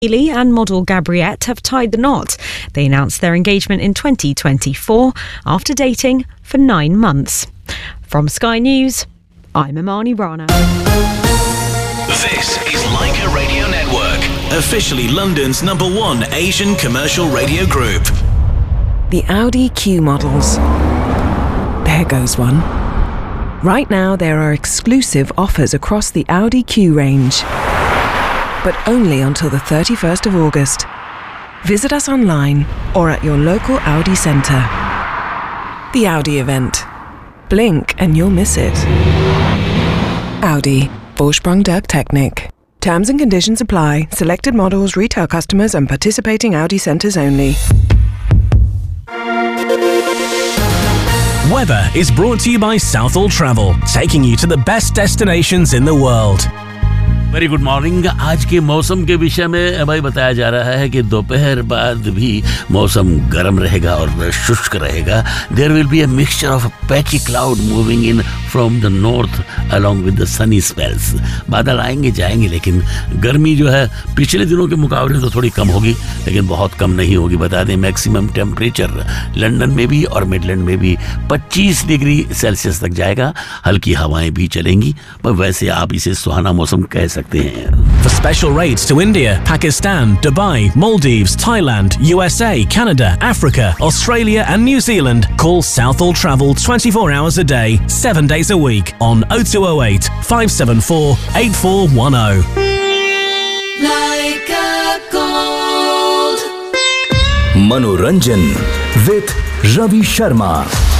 Healy and model Gabriette have tied the knot. They announced their engagement in 2024 after dating for 9 months. From Sky News, I'm Imani Rana. This is Leica Radio Network, officially London's #1 Asian commercial radio group. The Audi Q models. There goes one. Right now there are exclusive offers across the Audi Q range, but only until the 31st of August. Visit us online or at your local Audi centre. The Audi event. Blink and you'll miss it. Audi. Vorsprung der Technik. Terms and conditions apply. Selected models, retail customers and participating Audi centres only. Weather is brought to you by Southall Travel, taking you to the best destinations in the world. Very good morning. आज के मौसम के विषय में भाई बताया जा रहा है कि दोपहर बाद भी मौसम गर्म रहेगा और शुष्क रहेगा। There will be a mixture of patchy cloud moving in from the north along with the Sunny spells. बादल आएंगे जाएंगे, लेकिन गर्मी जो है पिछले दिनों के मुकाबले तो थोड़ी कम होगी, लेकिन बहुत कम नहीं होगी। बता दें मैक्सिमम टेम्परेचर लंदन में भी और मिडलैंड में भी 25 डिग्री सेल्सियस तक जाएगा। हल्की हवाएं भी चलेंगी, पर वैसे आप इसे सुहाना मौसम कह सकते हैं। For special rates to India, Pakistan, Dubai, Maldives, Thailand, USA, Canada, Africa, Australia and New Zealand, call Southall Travel 24 hours a day, 7 days a week on 0208 574 8410. Like a gold. Manoranjan with Ravi Sharma.